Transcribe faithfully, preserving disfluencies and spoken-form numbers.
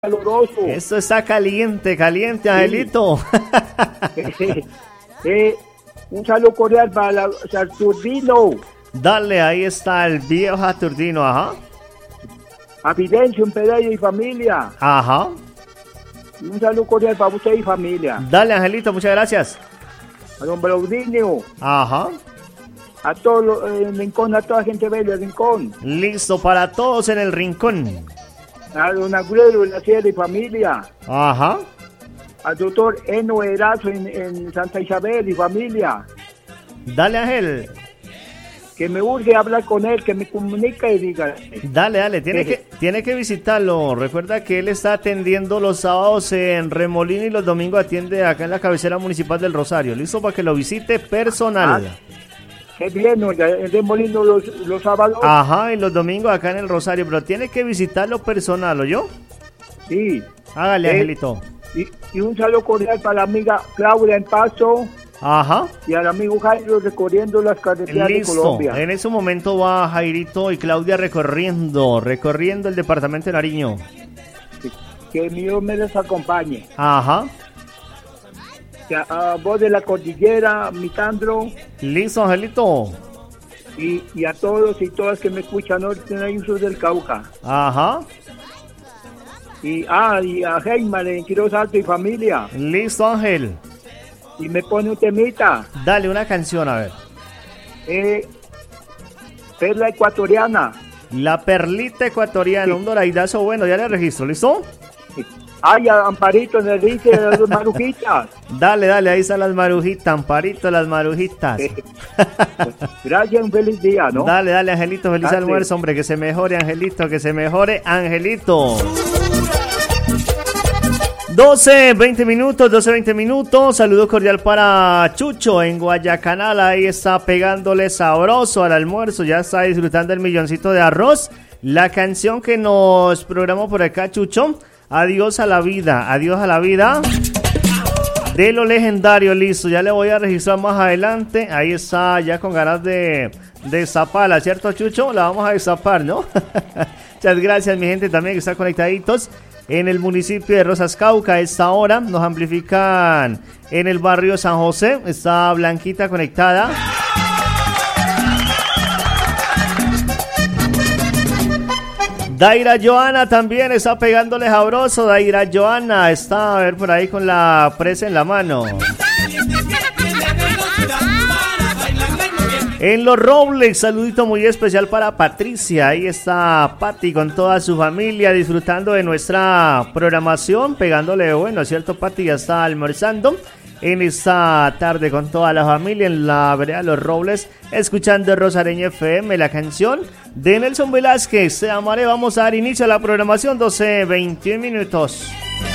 caloroso. Esto está caliente, caliente, Angelito. eh, eh, un saludo cordial para la, Saturnino. Dale, ahí está el viejo Saturnino, ajá. A Fidencio, un Pereira y familia. Ajá. Un saludo cordial para usted y familia. Dale, Angelito, muchas gracias. A don Braudinio. Ajá. A todos los eh, en Rincón, a toda la gente bella del Rincón. Listo para todos en el rincón. A don Agüero, la sede y familia. Ajá. Al doctor Eno Erazo en, en Santa Isabel y familia. Dale, Ángel. Que me urge hablar con él, que me comunique y diga. Dale, dale, tiene que, tiene que visitarlo. Recuerda que él está atendiendo los sábados en Remolino y los domingos atiende acá en la cabecera municipal del Rosario. Listo para que lo visite personal. Ah, qué bien, ¿no? El Remolino los, los sábados. Ajá, y los domingos acá en el Rosario, pero tiene que visitarlo personal, ¿oyó? Sí. Hágale, eh, Angelito. Y, y un saludo cordial para la amiga Claudia en Paso. Ajá. Y al amigo Jairo recorriendo las carreteras Listo. de Colombia. En ese momento va Jairito y Claudia recorriendo, recorriendo el departamento de Nariño. Que, que Dios me les acompañe. Ajá. Que a, a vos de la cordillera, Mitandro. Listo, Angelito. Y, y a todos y todas que me escuchan hoy en Usos del Cauca. Ajá. Y, ah, y a Heimar en Quiroz Alto y familia. Listo, Ángel. Y me pone un temita. Dale una canción, a ver. Eh, Perla ecuatoriana. La perlita ecuatoriana, sí. Un doraidazo bueno, ya le registro, ¿listo? Sí. Ay, Amparito en el dice de las marujitas. Dale, dale, ahí están las marujitas, Amparito, las marujitas. Gracias, un feliz día, ¿no? Dale, dale, Angelito, feliz Gracias. Almuerzo, hombre, que se mejore, Angelito, que se mejore, Angelito. doce, veinte minutos, doce, veinte minutos. Saludo cordial para Chucho en Guayacanal. Ahí está pegándole sabroso al almuerzo. Ya está disfrutando el milloncito de arroz. La canción que nos programó por acá, Chucho. Adiós a la vida, adiós a la vida. De lo legendario, listo. Ya le voy a registrar más adelante. Ahí está, ya con ganas de destaparla, ¿cierto, Chucho? La vamos a destapar, ¿no? Muchas gracias, mi gente también que está conectaditos. En el municipio de Rosas Cauca, a esta hora nos amplifican en el barrio San José. Está Blanquita conectada. Daira Joana también está pegándole sabroso. Daira Joana está, a ver, por ahí con la presa en la mano. En Los Robles, saludito muy especial para Patricia. Ahí está Pati con toda su familia disfrutando de nuestra programación, pegándole bueno, ¿cierto, Pati? Ya está almorzando en esta tarde con toda la familia en la vereda Los Robles, escuchando Rosareño F M, la canción de Nelson Velázquez, Te amaré. Vamos a dar inicio a la programación, doce, veintiún minutos.